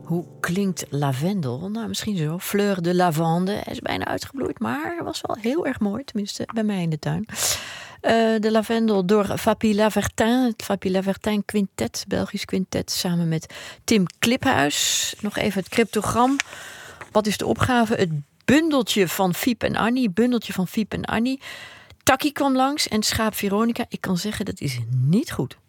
Hoe klinkt lavendel? Nou, misschien zo. Fleur de lavande. Hij is bijna uitgebloeid, maar was wel heel erg mooi. Tenminste, bij mij in de tuin. De lavendel door Fapy Lavertin. Het Fapy Lavertin Quintet. Belgisch quintet. Samen met Tim Kliphuis. Nog even het cryptogram. Wat is de opgave? Het bundeltje van Fiep en Annie. Bundeltje van Fiep en Annie. Takkie kwam langs en schaap Veronica. Ik kan zeggen, dat is niet goed.